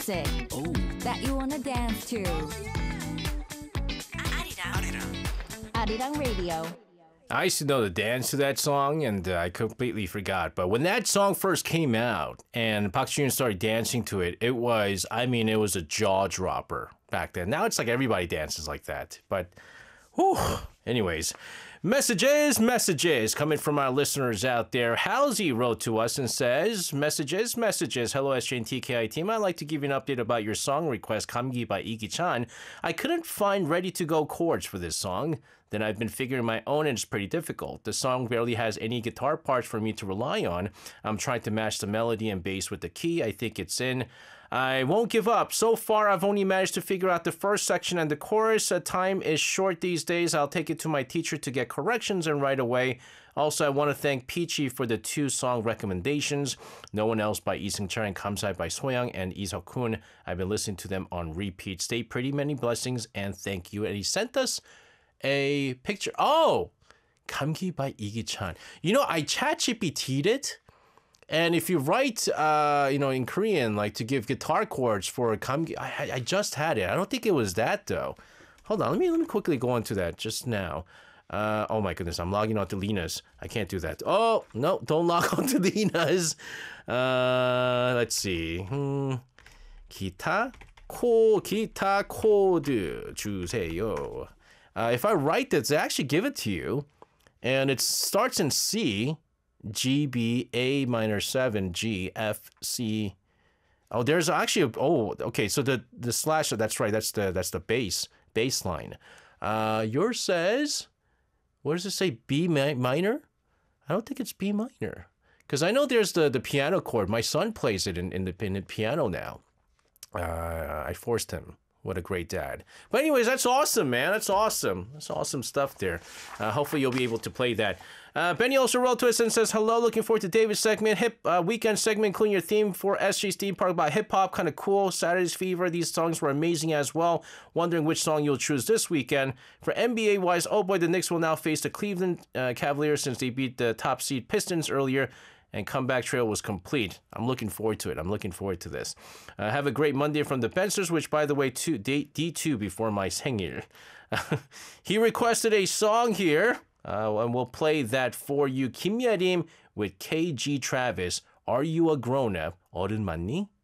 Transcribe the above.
music that you wanna dance to. Arirang Radio. I used to know the dance to that song, and I completely forgot. But when that song first came out and Park Ji-yoon started dancing to it, it was a jaw dropper back then. Now it's like everybody dances like that. But, whew. Anyways, messages coming from our listeners out there. Halsey wrote to us and says, messages. Hello, SJ and TKI team. I'd like to give you an update about your song request, Kamgi by Igi-chan. I couldn't find ready-to-go chords for this song. Then I've been figuring my own, and it's pretty difficult. The song barely has any guitar parts for me to rely on. I'm trying to match the melody and bass with the key. I think it's in. I won't give up. So far, I've only managed to figure out the first section and the chorus. Time is short these days. I'll take it to my teacher to get corrections and right away. Also, I want to thank Peachy for the 2 song recommendations. No One Else by Lee Seung-cheol and Kamsai by Soyoung and Lee Seok-kun. I've been listening to them on repeat. Stay pretty, many blessings, and thank you. And he sent us a picture. Oh, Kamgi by Igi-chan. You know, I ChatGPT'd it. And if you write, in Korean, like to give guitar chords for Kamgi, I just had it. I don't think it was that though. Hold on, let me quickly go into that just now. Oh my goodness, I'm logging on to Lina's. I can't do that. Oh no, don't log on to Lina's. Let's see. 기타 코드 주세요. If I write this, they actually give it to you, and it starts in C. G, B, A minor 7, G, F, C. Oh, there's actually okay. So the slash, that's right. That's the bass line. Yours says, what does it say? B minor? I don't think it's B minor, because I know there's the piano chord. My son plays it in the piano now. I forced him. What a great dad. But anyways, that's awesome, man. That's awesome. That's awesome stuff there. Hopefully you'll be able to play that. Benny also wrote to us and says, hello, looking forward to David's segment, weekend segment, including your theme for SG's theme park by hip-hop. Kind of cool. Saturday's Fever. These songs were amazing as well. Wondering which song you'll choose this weekend. For NBA-wise, oh boy, the Knicks will now face the Cleveland Cavaliers since they beat the top seed Pistons earlier. And comeback trail was complete. I'm looking forward to it. I'm looking forward to this. Have a great Monday from the Bensers, which, by the way, D2 before my 생일. He requested a song here, and we'll play that for you. Kim Yerim with KG Travis. Are you a grown-up? 어른 맞니?